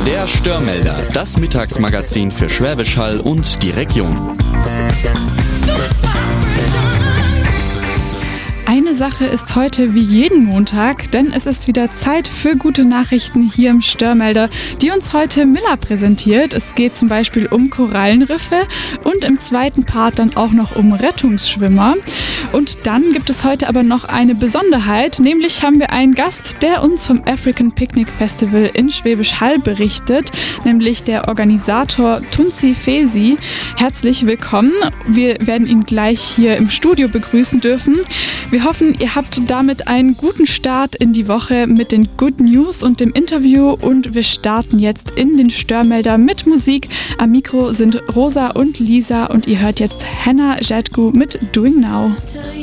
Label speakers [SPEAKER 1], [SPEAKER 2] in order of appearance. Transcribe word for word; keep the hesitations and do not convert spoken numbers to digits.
[SPEAKER 1] Der Störmelder, das Mittagsmagazin für Schwäbisch Hall und die Region.
[SPEAKER 2] Eine Sache ist heute wie jeden Montag, denn es ist wieder Zeit für gute Nachrichten hier im Störmelder, die uns heute Miller präsentiert. Es geht zum Beispiel um Korallenriffe und im zweiten Part dann auch noch um Rettungsschwimmer. Und dann gibt es heute aber noch eine Besonderheit, nämlich haben wir einen Gast, der uns vom African Picnic Festival in Schwäbisch Hall berichtet, nämlich der Organisator Tunzi Fesi. Herzlich willkommen. Wir werden ihn gleich hier im Studio begrüßen dürfen. Wir hoffen, ihr habt damit einen guten Start in die Woche mit den Good News und dem Interview und wir starten jetzt in den Störmelder mit Musik. Am Mikro sind Rosa und Lisa und ihr hört jetzt Hannah Jadgu mit Doing Now.